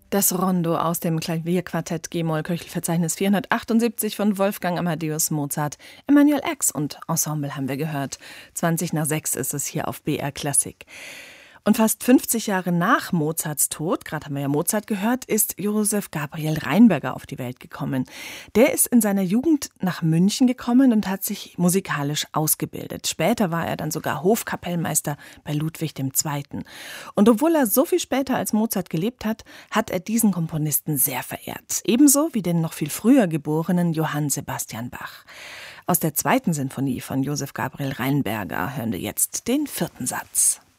Das Rondo aus dem Klavierquartett G-Moll-Köchelverzeichnis 478 von Wolfgang Amadeus Mozart. Emanuel X und Ensemble haben wir gehört. 6:20 ist es hier auf BR Klassik. Und fast 50 Jahre nach Mozarts Tod, gerade haben wir ja Mozart gehört, ist Josef Gabriel Rheinberger auf die Welt gekommen. Der ist in seiner Jugend nach München gekommen und hat sich musikalisch ausgebildet. Später war er dann sogar Hofkapellmeister bei Ludwig II. Und obwohl er so viel später als Mozart gelebt hat, hat er diesen Komponisten sehr verehrt. Ebenso wie den noch viel früher geborenen Johann Sebastian Bach. Aus der 2. Sinfonie von Josef Gabriel Rheinberger hören wir jetzt den 4. Satz.